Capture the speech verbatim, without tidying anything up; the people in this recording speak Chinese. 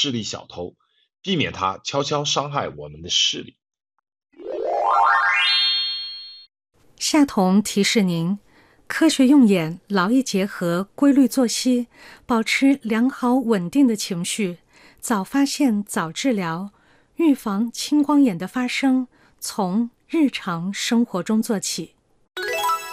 视力小偷，避免他悄悄伤害我们的视力。 夏彤提示您，科学用眼劳逸结合，规律作息，保持良好稳定的情绪，早发现早治疗，预防青光眼的发生，从日常生活中做起。